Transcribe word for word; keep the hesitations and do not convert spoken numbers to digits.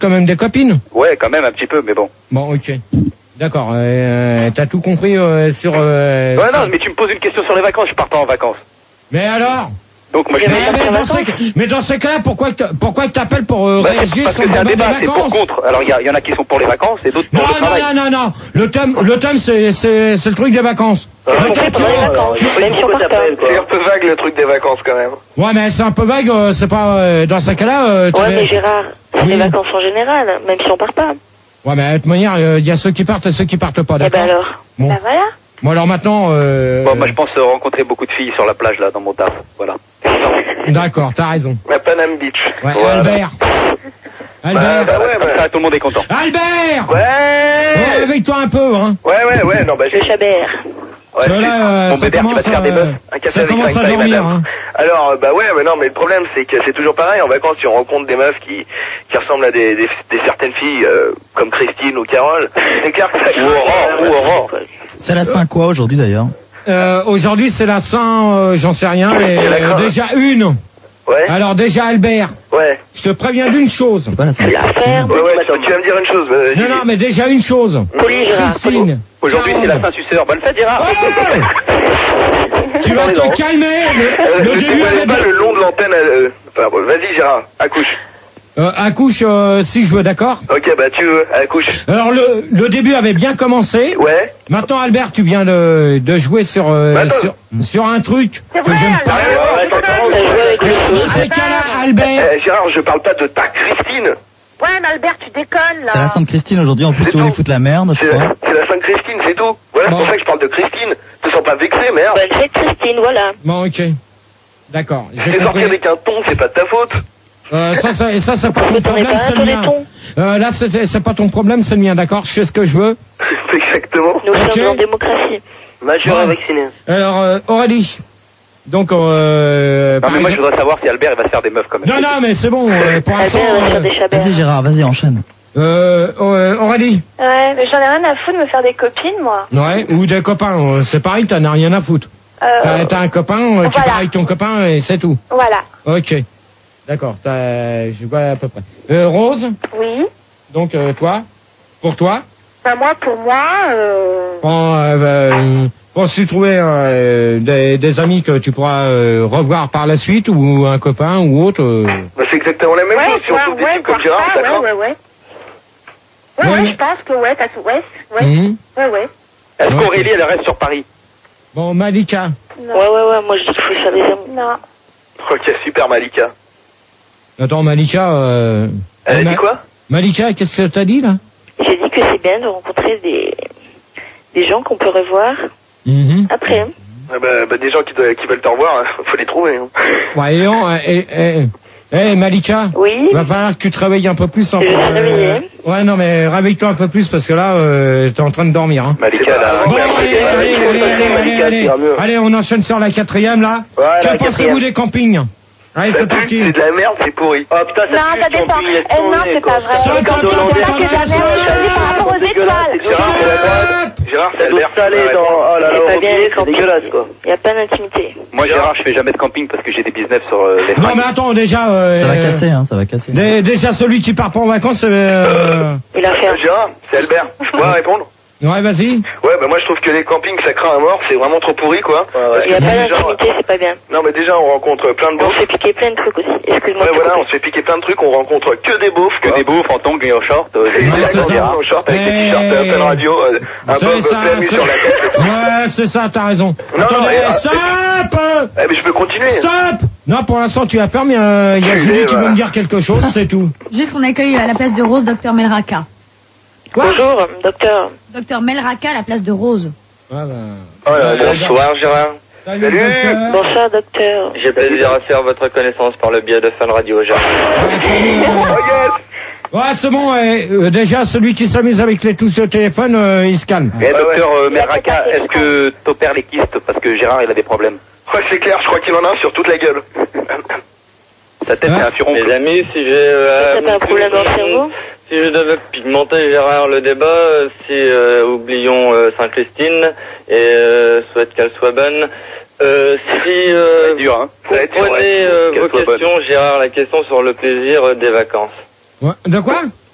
quand même des copines? Ouais, quand même un petit peu, mais bon. Bon, ok. D'accord. Euh, t'as tout compris euh, sur... Euh, ouais, sur... non, mais tu me poses une question sur les vacances, je pars pas en vacances. Mais alors? Donc moi je mais, mais, dans ces, mais dans ces cas-là, pourquoi pourquoi t'appelles pour euh, bah, réagir parce sur que le c'est un débat débat, des vacances? C'est pour contre. Alors il y, y en a qui sont pour les vacances et d'autres pour non, le travail. Non, non, non, non. Le thème, le thème, c'est c'est c'est le truc des vacances. Ah, on fait pour les vacances. Même si on part pas. C'est un peu vague le truc des vacances quand même. Ouais, mais c'est un peu vague. Euh, c'est pas euh, dans ces cas-là. Euh, ouais, mais Gérard, c'est oui. les vacances en général, même si on part pas. Ouais, mais de toute manière, il euh, y a ceux qui partent et ceux qui partent pas. D'accord. Eh ben alors. Bon. Ben voilà. Bon alors maintenant. Euh... Bon, moi je pense rencontrer beaucoup de filles sur la plage là, dans mon taf. Voilà. D'accord, t'as raison. La Panam Beach. Ouais, voilà. Albert. Albert. Bah, bah ouais, comme bah... ça, tout le monde est content. Albert. Ouais. Ouais, avec toi un peu, hein. Ouais, ouais, ouais. Non, bah j'ai. Le Chabert. Ouais, là, euh, mon bébé qui va te faire des bœufs. Un café ça avec commence cinq à tailles, dormir, madame. hein. Alors, bah ouais, mais non, mais le problème, c'est que c'est toujours pareil. En vacances, tu rencontres des meufs qui, qui ressemblent à des, des, des certaines filles, euh, comme Christine ou Carole. C'est clair que ça ou Aurore, ou Aurore. C'est la Saint quoi aujourd'hui d'ailleurs? Euh, aujourd'hui, c'est la Saint, euh, j'en sais rien, et euh, déjà une. Ouais. Alors déjà, Albert. Ouais. Je te préviens d'une chose. C'est pas la Saint. La ferme. Ouais, ouais, tu, tu vas me dire une chose. Euh, non, non, mais déjà une chose. Poli, Christine. Aujourd'hui, c'est la Saint-Suceur. Bonne fête, Gérard. Ouais. Tu vas te calmer. Le, euh, le je début ne pas le long de l'antenne. Euh, enfin, bon, vas-y, Gérard, accouche. Euh, accouche euh, si je veux, d'accord? Ok, bah tu veux, accouche. Alors le, le début avait bien commencé. Ouais. Maintenant, Albert, tu viens de, de jouer sur, euh, bah, sur sur un truc que vrai, j'aime pas. Ouais, ouais, ouais, Dans ces cas-là, Albert. Eh, Gérard, je parle pas de ta Christine. Ouais, mais Albert, tu déconnes, là. C'est la Sainte Christine aujourd'hui, en plus tu voulais foutre la merde, je C'est crois. la, c'est la Sainte Christine, c'est tout. Voilà, bon. C'est pour ça que je parle de Christine. Te sens pas vexé, merde. Bonne fête, Christine, voilà. Bon, ok. D'accord. Si t'es sorti avec un ton, c'est pas de ta faute. Euh, ça, ça, ça, c'est pas ton problème, c'est le mien. Euh, là, c'est, c'est pas ton problème, c'est le mien, d'accord? Je fais ce que je veux. Exactement. Nous okay. sommes en démocratie. Majeur ouais. vacciné. Alors, euh, Aurélie. Donc, euh... Non, mais moi, je voudrais savoir si Albert, il va se faire des meufs quand même. Non, non, mais c'est bon, euh, pour l'instant... Euh... Vas-y, Gérard, vas-y, enchaîne. Euh, euh, Aurélie. Ouais, mais j'en ai rien à foutre de me faire des copines, moi. Ouais, ou des copains, euh, c'est pareil, t'en as rien à foutre. Euh... T'as, t'as un copain, euh, voilà. tu parles avec ton copain et c'est tout. Voilà. Ok. D'accord, t'as, je vois à peu près. Euh, Rose. Oui. Donc, euh, toi. Pour toi. Bah, moi, pour moi, euh... Bon, euh, euh, penses-tu trouver euh, des, des amis que tu pourras euh, revoir par la suite, ou un copain ou autre euh... Bah, c'est exactement la même ouais, chose. Si on trouve des ouais, types comme Gérard, ça, ça ouais, ouais, ouais. Ouais, ouais, ouais, mais... je pense que ouais, t'as tout, ouais, ouais, Mmh. ouais, ouais. Est-ce okay. qu'Aurélie, elle reste sur Paris? Bon, Malika. Non. Ouais, ouais, ouais, moi je dis qu'il faut faire des amis. Non. Ok, super, Malika. Attends, Malika... Euh... Elle a Ma... dit quoi? Malika, qu'est-ce que t'as dit, là? J'ai dit que c'est bien de rencontrer des, des gens qu'on peut revoir mmh. après. Hein. Ah bah, bah, des gens qui, doivent, qui veulent te revoir, hein. Faut les trouver. Hein. Ouais, et on... Eh, eh, eh, Malika. Oui. Va falloir que tu te réveilles un peu plus. Je vais me réveiller. Ouais, non, mais réveille-toi un peu plus, parce que là, euh, t'es en train de dormir, hein. Malika, là... Bon, allez, allez, allez, allez, allez, allez. Allez, on enchaîne sur la quatrième, là. Voilà, que pensez-vous des campings? Allez, c'est parti. C'est de la merde, c'est pourri. Oh putain, ça Non, pue, ça dépend. champignons, Eh, non, c'est pas vrai. Ça, C'est attends, pas attends, que de la attends, merde, choisis par rapport aux étoiles. Gérard, c'est la droite. Gérard, c'est C'est l'eau salée dans... Oh là là, C'est au pas bien les robinet, c'est campings. dégueulasse quoi. Il n'y a pas d'intimité. Moi, Gérard, je fais jamais de camping parce que j'ai des business sur euh, les Non, fringues. mais attends, déjà... Euh, Ça va casser, hein, ça va casser. dé- déjà, celui qui part pas en vacances, euh... Il a fait un... Gérard, c'est Albert. Je peux répondre? Ouais, vas-y. Ouais, bah moi je trouve que les campings ça craint à mort, c'est vraiment trop pourri quoi. Ouais, ouais. Il n'y a pas Déjà, d'intimité, c'est pas bien. Non mais déjà on rencontre plein de On beaufs. se fait piquer plein de trucs aussi. Excuse-moi. Ouais de te voilà, couper. on se fait piquer plein de trucs, on rencontre que des beaufs. Que quoi. des bouffes en tongs et en short. Euh, C'est des- Ouais, c'est ça. exactement, en short avec des Eh. t-shirts à pleine radio, euh, un C'est bob ça, plein nu c'est- sur la tête. Ouais, c'est ça, t'as raison. Non, Attendez, non, mais- stop. Eh mais je peux continuer. Stop. Non, pour l'instant, tu as peur, mais il euh, y a Je Julie vais, qui voilà. veut me dire quelque chose, c'est tout. Juste qu'on accueille à la place de Rose Docteur Melraka. Quoi? Bonjour, docteur. Docteur Melraka à la place de Rose. Ouais, bah... Oh là là, bonsoir Gérard. Salut, Salut. docteur. Bonsoir, docteur. J'ai plaisir à faire votre connaissance par le biais de Fun Radio, Gérard. Ouais, salut. Oh yes. Ouais, c'est bon, ouais. Euh, déjà, celui qui s'amuse avec les touches de téléphone, euh, il se calme. Eh, docteur euh, Il a Meraka, compris, est-ce que t'opères les kystes? Parce que Gérard, il a des problèmes. Ouais c'est clair, je crois qu'il en a un sur toute la gueule. Sa tête, Hein? c'est un furoncle. Mes amis, si j'ai... Euh, T'as un problème dans le cerveau? Si je devais pigmenter, Gérard, le débat, euh, si euh, oublions euh, Sainte-Christine et euh, souhaite qu'elle soit bonne. Euh, si euh, C'est dur, hein. Ça va être dur, prenez ouais. euh, Qu'elle vos soit bonne. questions, Gérard, la question sur le plaisir euh, des vacances. Ouais. De quoi?